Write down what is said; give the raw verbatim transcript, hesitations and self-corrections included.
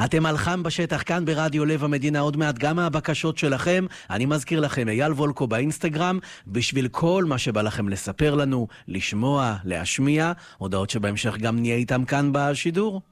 אתם על חם בשטח כאן ברדיו לב המדינה, עוד מעט גם הבקשות שלכם. אני מזכיר לכם, אייל וולקו באינסטגרם, בשביל כל מה שבא לכם לספר לנו, לשמוע, להשמיע, הודעות שבהמשך גם נהיה איתם כאן בשידור.